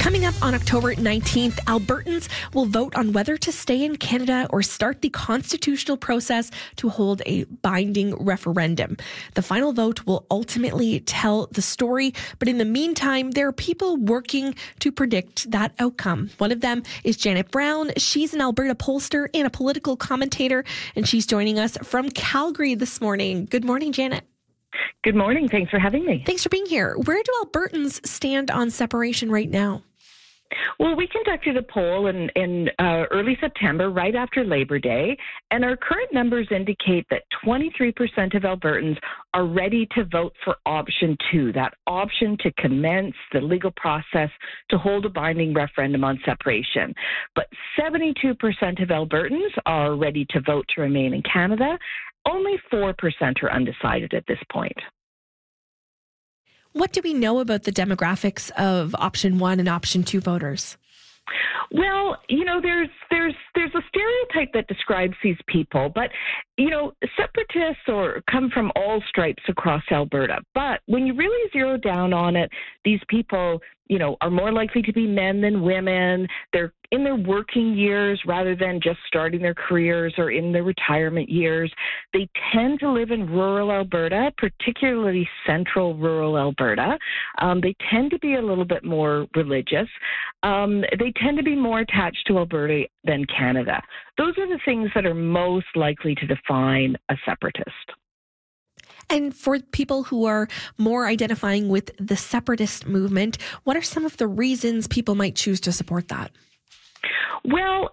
Coming up on October 19th, Albertans will vote on whether to stay in Canada or start the constitutional process to hold a binding referendum. The final vote will ultimately tell the story, but in the meantime, there are people working to predict that outcome. One of them is Janet Brown. She's an Alberta pollster and a political commentator, and she's joining us from Calgary this morning. Good morning, Janet. Good morning. Thanks for having me. Thanks for being here. Where do Albertans stand on separation right now? Well, we conducted a poll in early September, right after Labor Day, and our current numbers indicate that 23% of Albertans are ready to vote for option 2, that option to commence the legal process to hold a binding referendum on separation. But 72% of Albertans are ready to vote to remain in Canada. Only 4% are undecided at this point. What do we know about the demographics of option 1 and option 2 voters? Well, there's a stereotype that describes these people, but separatists come from all stripes across Alberta. But when you really zero down on it, these people, are more likely to be men than women. They're in their working years rather than just starting their careers or in their retirement years. They tend to live in rural Alberta, particularly central rural Alberta. They tend to be a little bit more religious. They tend to be more attached to Alberta than Canada. Those are the things that are most likely to define a separatist. And for people who are more identifying with the separatist movement, what are some of the reasons people might choose to support that? Well,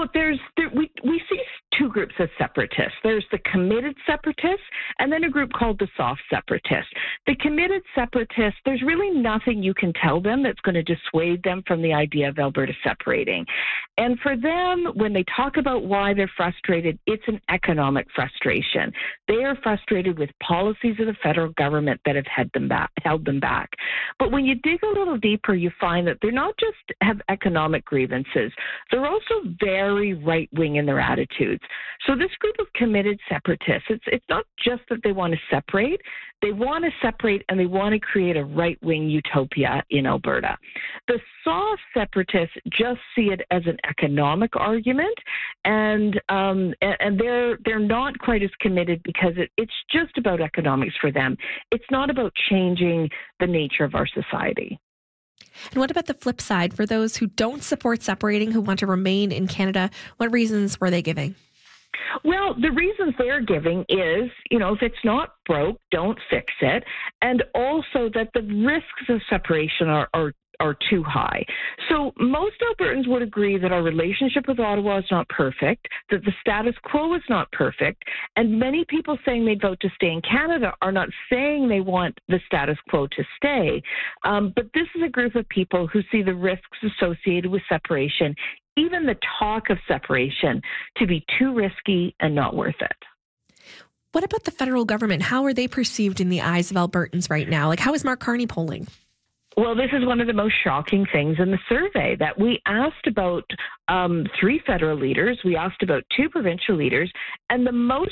we see two groups of separatists. There's the committed separatists and then a group called the soft separatists. The committed separatists, there's really nothing you can tell them that's going to dissuade them from the idea of Alberta separating. And for them, when they talk about why they're frustrated, it's an economic frustration. They are frustrated with policies of the federal government that have held them back. But when you dig a little deeper, you find that they're not just have economic grievances. They're also very right-wing in their attitudes. So this group of committed separatists, it's not just that they want to separate. They want to separate and they want to create a right-wing utopia in Alberta. The soft separatists just see it as an economic argument, and they're not quite as committed because it's just about economics for them. It's not about changing the nature of our society. And what about the flip side? For those who don't support separating, who want to remain in Canada, what reasons were they giving? Well, the reasons they're giving is, if it's not broke, don't fix it. And also that the risks of separation are too high. So most Albertans would agree that our relationship with Ottawa is not perfect, that the status quo is not perfect, and many people saying they'd vote to stay in Canada are not saying they want the status quo to stay. But this is a group of people who see the risks associated with separation, even the talk of separation, to be too risky and not worth it. What about the federal government? How are they perceived in the eyes of Albertans right now? How is Mark Carney polling? Well, this is one of the most shocking things in the survey, that we asked about 3 federal leaders, we asked about 2 provincial leaders, and the most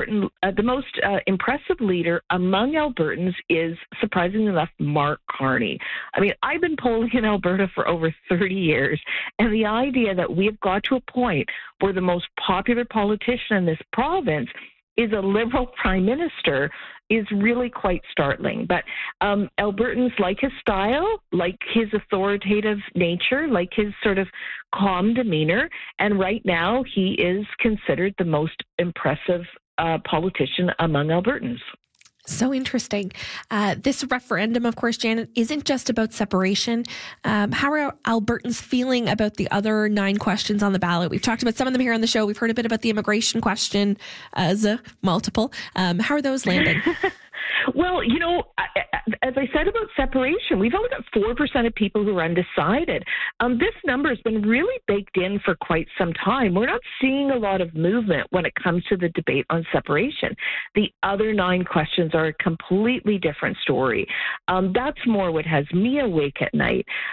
impressive leader among Albertans is, surprisingly enough, Mark Carney. I mean, I've been polling in Alberta for over 30 years, and the idea that we've got to a point where the most popular politician in this province is a Liberal Prime Minister is really quite startling. But Albertans like his style, like his authoritative nature, like his sort of calm demeanor, and right now he is considered the most impressive politician among Albertans. So interesting. This referendum, of course, Janet, isn't just about separation. How are Albertans feeling about the other 9 questions on the ballot? We've talked about some of them here on the show. We've heard a bit about the immigration question as a multiple. How are those landing? Well, as I said about separation, we've only got 4% of people who are undecided. This number has been really baked in for quite some time. We're not seeing a lot of movement when it comes to the debate on separation. The other 9 questions are a completely different story. That's more what has me awake at night.